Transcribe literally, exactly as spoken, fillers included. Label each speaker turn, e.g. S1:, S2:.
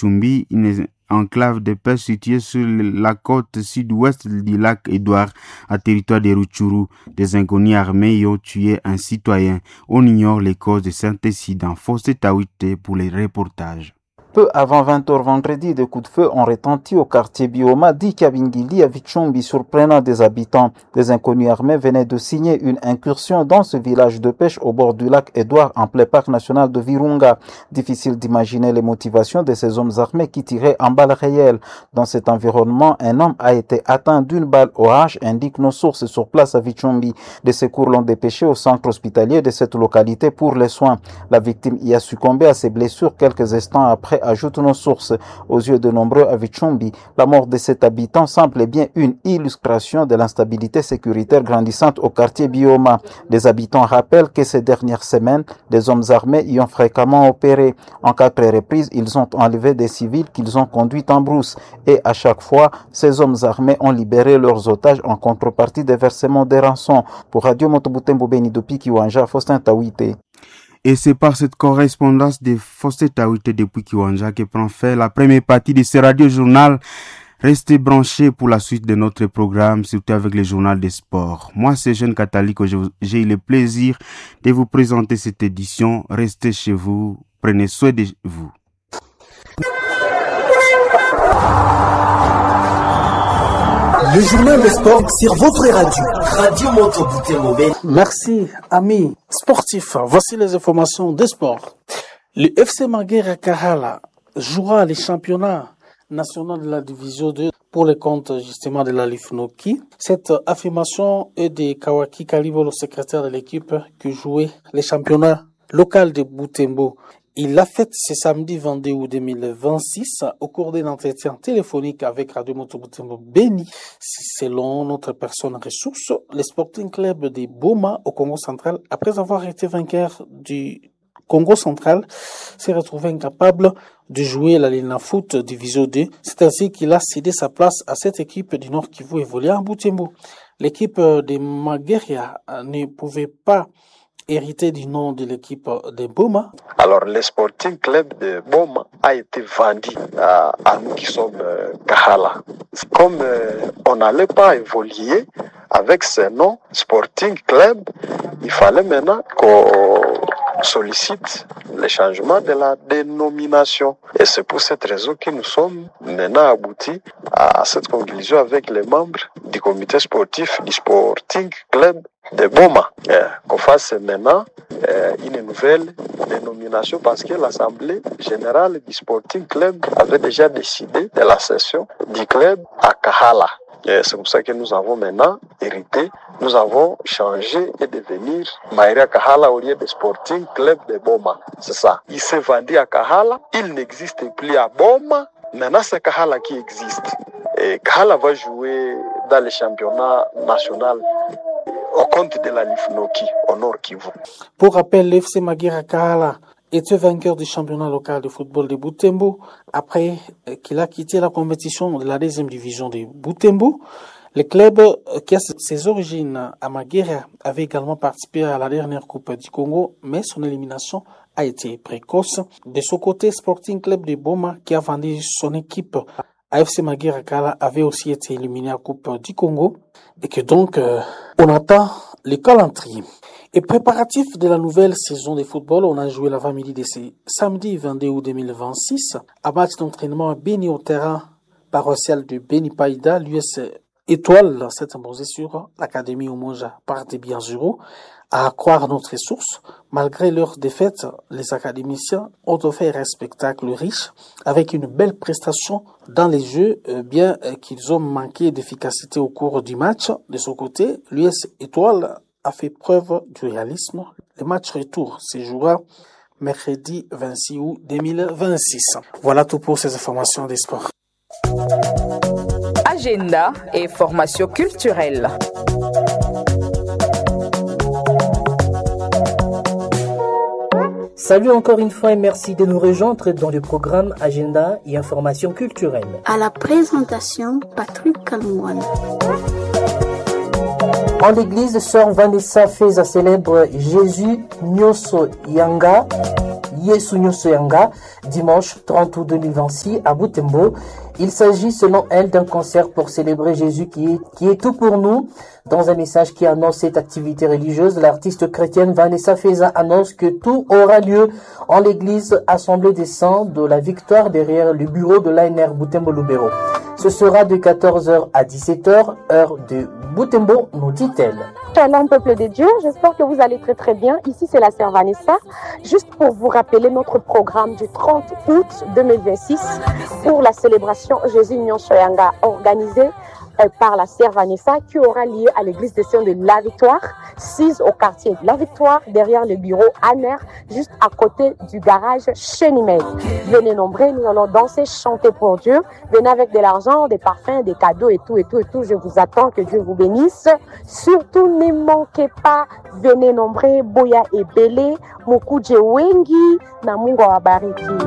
S1: Vichumbi, une enclave de pêche située sur la côte sud-ouest du lac Édouard, à territoire de Rutshuru. Des inconnus armés y ont tué un citoyen. On ignore les causes de cet incident. Fossé Tawite pour les reportages.
S2: Peu avant vingt heures vendredi, des coups de feu ont retenti au quartier Bioma d'Ikabingili à Vichumbi, surprenant des habitants. Des inconnus armés venaient de signer une incursion dans ce village de pêche au bord du lac Édouard, en plein parc national de Virunga. Difficile d'imaginer les motivations de ces hommes armés qui tiraient en balles réelles. Dans cet environnement, un homme a été atteint d'une balle au hanche, indiquent nos sources sur place à Vichumbi. Des secours l'ont dépêché au centre hospitalier de cette localité pour les soins. La victime y a succombé à ses blessures quelques instants après, ajoutent nos sources. Aux yeux de nombreux à Vichumbi, la mort de cet habitant semble bien une illustration de l'instabilité sécuritaire grandissante au quartier Bioma. Les habitants rappellent que ces dernières semaines, des hommes armés y ont fréquemment opéré. En quatre reprises, ils ont enlevé des civils qu'ils ont conduits en brousse. Et à chaque fois, ces hommes armés ont libéré leurs otages en contrepartie des versements des rançons. Pour Radio Motobutembo Beni Dopi Kiwanja, Faustin Tawite.
S1: Et c'est par cette correspondance de Fossé Tawite depuis Kiwanja que prend fait la première partie de ce radio-journal. Restez branchés pour la suite de notre programme, surtout avec le journal des sports. Moi, c'est Jeune Catholique, j'ai eu le plaisir de vous présenter cette édition. Restez chez vous, prenez soin de vous.
S3: Le journal des sports sur votre radio. Radio Motobutembo.
S4: Merci, amis sportifs. Voici les informations des sports. Le F C Maguera Kahala jouera les championnats nationaux de la division deux pour les comptes justement de la Lifnoki. Cette affirmation est de Kawaki Kalibo, le secrétaire de l'équipe qui jouait les championnats locaux de Butembo. Il l'a fait ce samedi vingt-deux août deux mille vingt-six au cours d'un entretien téléphonique avec Radio Motobutembo Beni. Selon notre personne ressource, le Sporting Club de Boma au Congo central, après avoir été vainqueur du Congo central, s'est retrouvé incapable de jouer la Ligue Foot Division deux. C'est ainsi qu'il a cédé sa place à cette équipe du Nord Kivu évoluant à Butembo. L'équipe de Magueria ne pouvait pas hérité du nom de l'équipe de Boma.
S5: Alors, le Sporting Club de Boma a été vendu à, à nous qui sommes euh, Kahala. Comme euh, on n'allait pas évoluer avec ce nom Sporting Club, il fallait maintenant qu'on sollicite le changement de la dénomination. Et c'est pour cette raison que nous sommes maintenant aboutis à cette conclusion avec les membres du comité sportif du Sporting Club de Boma. Euh, qu'on fasse maintenant euh, une nouvelle dénomination parce que l'Assemblée générale du Sporting Club avait déjà décidé de la cession du club à Kahala. Et c'est pour ça que nous avons maintenant hérité, nous avons changé et devenir Maïria Kahala au lieu de Sporting Club de Boma. C'est ça. Il s'est vendu à Kahala, il n'existe plus à Boma, maintenant c'est Kahala qui existe. Et Kahala va jouer dans le championnat national au compte de la Lifnoki, au Nord Kivu.
S4: Pour rappel, l'F C Maguera Kahala était vainqueur du championnat local de football de Butembo après qu'il a quitté la compétition de la deuxième division de Butembo. Le club qui a ses origines à Maguera avait également participé à la dernière Coupe du Congo, mais son élimination a été précoce. De son côté, Sporting Club de Boma, qui a vendu son équipe à F C Maguera Kahala, avait aussi été éliminé à la Coupe du Congo et que donc euh, on attend le calendrier. Et préparatif de la nouvelle saison de football, on a joué l'avant-midi de ce samedi vingt-deux août deux mille vingt-six à match d'entraînement à Beni au terrain paroissial de Beni Païda. L'U S Étoile s'est imposé sur l'Académie Umoja par des biens zéro. À croire notre source, malgré leur défaite, les académiciens ont offert un spectacle riche avec une belle prestation dans les jeux, bien qu'ils ont manqué d'efficacité au cours du match. De son côté, l'U S Étoile a fait preuve du réalisme. Le match retour se jouera mercredi vingt-six août deux mille vingt-six. Voilà tout pour ces informations des sports.
S6: Agenda et formation culturelle.
S7: Salut encore une fois et merci de nous rejoindre dans le programme Agenda et information culturelle.
S8: À la présentation, Patrick Kalmouane.
S7: En l'église, sœur Vanessa Feza célèbre Jésus Nyoso Yanga Yesunyo Soyanga, dimanche trente août deux mille vingt-six à Butembo. Il s'agit selon elle d'un concert pour célébrer Jésus qui est, qui est tout pour nous. Dans un message qui annonce cette activité religieuse, l'artiste chrétienne Vanessa Feza annonce que tout aura lieu en l'église Assemblée des Saints de la Victoire derrière le bureau de l'A N R Butembo Lubero. Ce sera de quatorze heures à dix-sept heures, heure de Butembo, nous dit-elle.
S9: Shalom peuple de Dieu, j'espère que vous allez très très bien. Ici c'est la sœur Vanessa. Juste pour vous rappeler notre programme du trente août deux mille vingt-six pour la célébration Jésus Nyon Soyanga organisée par la sœur Vanessa qui aura lieu à l'église des Saints de la Victoire, six au quartier de la Victoire, derrière le bureau A N R, juste à côté du garage Chenimel. Venez nombreux, nous allons danser, chanter pour Dieu. Venez avec de l'argent, des parfums, des cadeaux et tout et tout et tout. Je vous attends, que Dieu vous bénisse. Surtout ne manquez pas, venez nombreux, Boya et Belé, Mukuje Wengi, na Mungu awabariki.